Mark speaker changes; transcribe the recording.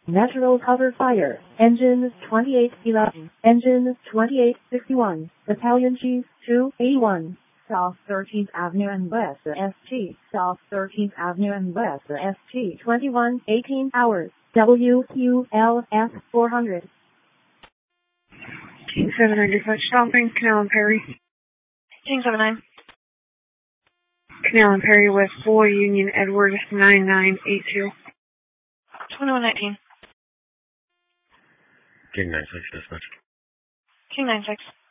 Speaker 1: Natural cover fire. Engine 2811. Engine 2861. Battalion Chief 281. South 13th Avenue and West ST. South 13th Avenue and West ST. 2118 hours. WQLF 400.
Speaker 2: King 79 dispatch stopping. Canal and Perry.
Speaker 3: King 79.
Speaker 2: Canal and Perry, West Boy, Union Edward 9982.
Speaker 3: 2119.
Speaker 4: King 96 dispatch.
Speaker 3: King 96.